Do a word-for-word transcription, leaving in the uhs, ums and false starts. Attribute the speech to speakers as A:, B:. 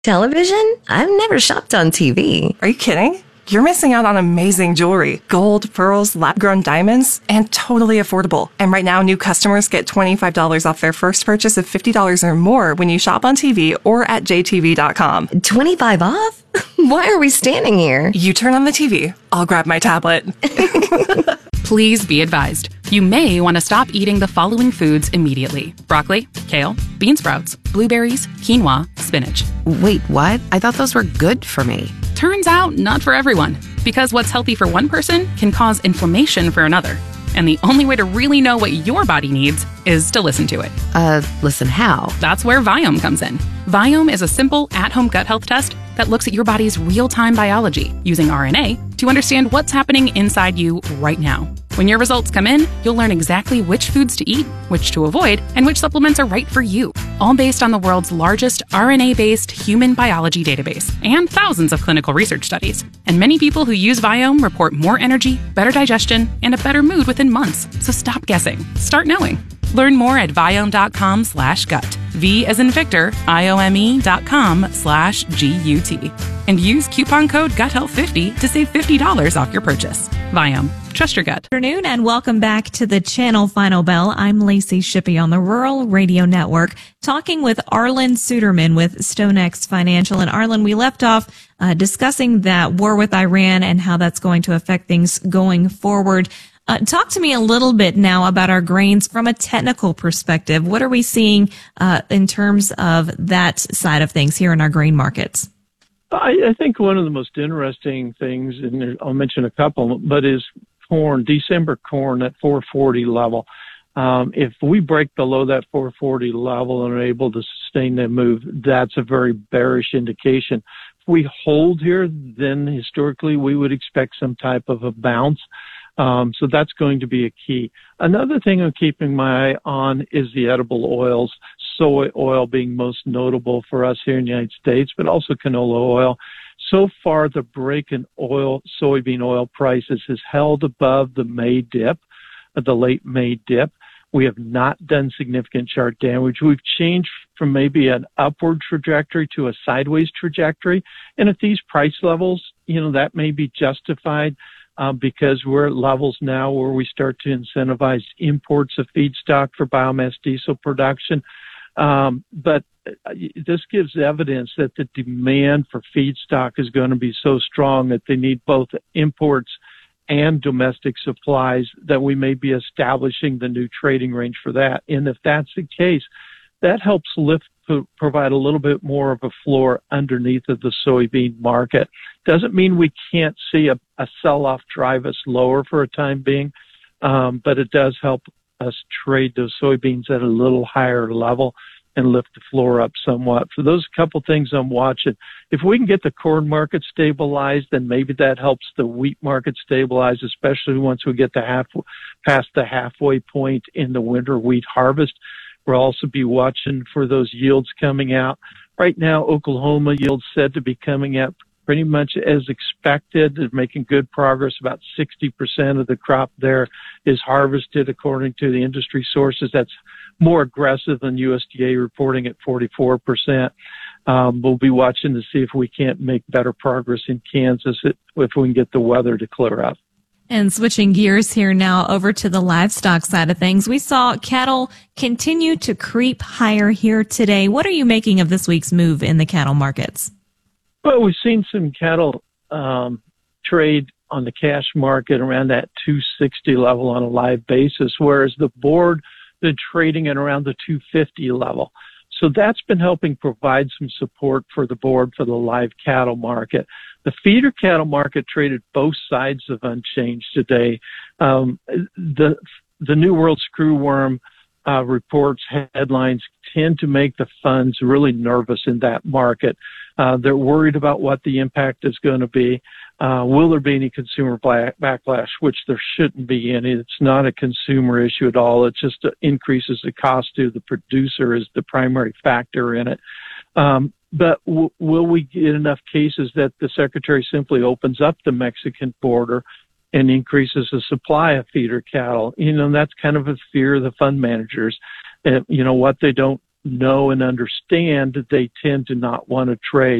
A: Television? I've never shopped on T V.
B: Are you kidding? You're missing out on amazing jewelry, gold, pearls, lab-grown diamonds, and totally affordable. And right now, new customers get twenty-five dollars off their first purchase of fifty dollars or more when you shop on T V or at j t v dot com.
A: twenty-five off? Why are we standing here?
B: You turn on the T V. I'll grab my tablet.
C: Please be advised. You may want to stop eating the following foods immediately. Broccoli, kale, bean sprouts, blueberries, quinoa, spinach.
D: Wait, what? I thought those were good for me.
C: Turns out, not for everyone. Because what's healthy for one person can cause inflammation for another. And the only way to really know what your body needs is to listen to it.
D: Uh, listen how?
C: That's where Viome comes in. Viome is a simple, at-home gut health test that looks at your body's real-time biology using R N A to understand what's happening inside you right now. When your results come in, you'll learn exactly which foods to eat, which to avoid, and which supplements are right for you, all based on the world's largest R N A-based human biology database and thousands of clinical research studies. And many people who use Viome report more energy, better digestion, and a better mood within months. So stop guessing. Start knowing. Learn more at viome.com slash gut. V as in Victor, I-O-M-E dot com slash G-U-T. And use coupon code gut health fifty to save fifty dollars off your purchase. Viome. Trust your gut.
E: Good afternoon and welcome back to the Channel Final Bell. I'm Lacey Shippey on the Rural Radio Network, talking with Arlan Suderman with StoneX Financial. And Arlan, we left off uh, discussing that war with Iran and how that's going to affect things going forward. Uh, talk to me a little bit now about our grains from a technical perspective. What are we seeing uh, in terms of that side of things here in our grain markets?
F: I, I think one of the most interesting things, and I'll mention a couple, but is corn, December corn at four forty level. Um, if we break below that four forty level and are able to sustain that move, that's a very bearish indication. If we hold here, then historically we would expect some type of a bounce. Um, so that's going to be a key. Another thing I'm keeping my eye on is the edible oils, soy oil being most notable for us here in the United States, but also canola oil. So far, the break in oil, soybean oil prices has held above the May dip, the late May dip. We have not done significant chart damage. We've changed from maybe an upward trajectory to a sideways trajectory. And at these price levels, you know, that may be justified. Um, because we're at levels now where we start to incentivize imports of feedstock for biomass diesel production. Um, but this gives evidence that the demand for feedstock is going to be so strong that they need both imports and domestic supplies, that we may be establishing the new trading range for that. And if that's the case, that helps lift, provide a little bit more of a floor underneath of the soybean market. Doesn't mean we can't see a, a sell-off drive us lower for a time being, um, but it does help us trade those soybeans at a little higher level and lift the floor up somewhat. For those couple things I'm watching, if we can get the corn market stabilized, then maybe that helps the wheat market stabilize, especially once we get the half, past the halfway point in the winter wheat harvest. We'll also be watching for those yields coming out. Right now, Oklahoma yields said to be coming out pretty much as expected. They're making good progress. About sixty percent of the crop there is harvested according to the industry sources. That's more aggressive than U S D A reporting at forty-four percent. Um, we'll be watching to see if we can't make better progress in Kansas if we can get the weather to clear up.
E: And switching gears here now over to the livestock side of things, we saw cattle continue to creep higher here today. What are you making of this week's move in the cattle markets?
F: Well, we've seen some cattle um, trade on the cash market around that two sixty level on a live basis, whereas the board been trading at around the two fifty level. So that's been helping provide some support for the board for the live cattle market. The feeder cattle market traded both sides of unchanged today. Um, the the New World Screwworm uh, reports headlines tend to make the funds really nervous in that market. Uh, they're worried about what the impact is going to be. Uh, will there be any consumer black backlash, which there shouldn't be any. It's not a consumer issue at all. It just increases the cost to the producer is the primary factor in it. Um, but w- will we get enough cases that the secretary simply opens up the Mexican border and increases the supply of feeder cattle? You know, that's kind of a fear of the fund managers. Uh, you know, what they don't know and understand, they tend to not want to trade.